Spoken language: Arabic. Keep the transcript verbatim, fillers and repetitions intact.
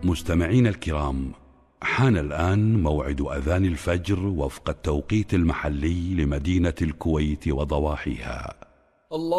مستمعين الكرام، حان الآن موعد أذان الفجر وفق التوقيت المحلي لمدينة الكويت وضواحيها. الله